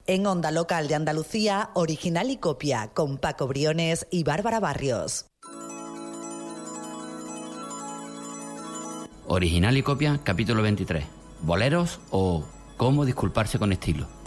En Onda Local de Andalucía, Original y Copia, con Paco Briones y Bárbara Barrios. Original y Copia, capítulo 23. ¿Boleros o cómo disculparse con estilo?